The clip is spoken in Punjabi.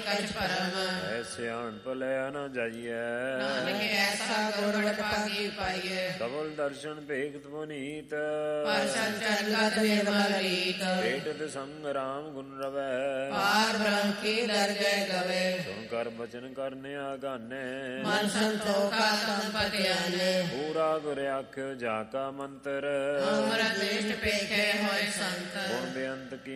ਕਛ ਭਰਮ। ਐਸੇ ਅਣ ਭਲਿਆ ਨ ਜਾਈਐ, ਨਾਨਕ ਐਸਾ ਗੁਰ ਵਡਭਾਗੀ ਪਾਈਐ। ਕਬਲ ਦਰਸ਼ਨ ਭੇਖਤ ਪੁਨੀਤ, ਪਰ ਸੰਚੰਗਤ ਨਿਰਮਲ ਰੀਤ। ਭੇਟਤ ਸੰਗ ਰਾਮ ਗੁਣ ਰਵੈ, ਪਾਰ ਬ੍ਰਹਮ ਕੀ ਦਰਗਹਿ ਗਵੇ। ਸੁਣ ਕਰ ਬਚਨ ਕਰਨਿਆ ਗਾਨੇ, ਮਨ ਸੰਤੋਖਾ ਤਨ ਪਤਿਆਨੇ। ਪੂਰਾ ਗੁਰ ਆਖਿਓ ਜਾ ਕਾ ਮੰਤਰ, ਅੰਮ੍ਰਿਤ ਦ੍ਰਿਸ਼ਟ ਪੇਖੇ ਹੋਏ ਸੰਤ। ਗੁਣ ਬੇਅੰਤ ਕੀ